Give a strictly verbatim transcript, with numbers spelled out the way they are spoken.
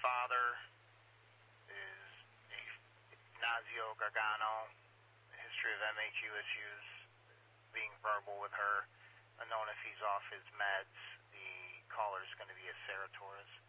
father is Ignacio Gargano, history of M H U issues, being verbal with her, unknown if he's off his meds. The caller's going to be a Sarah Torres.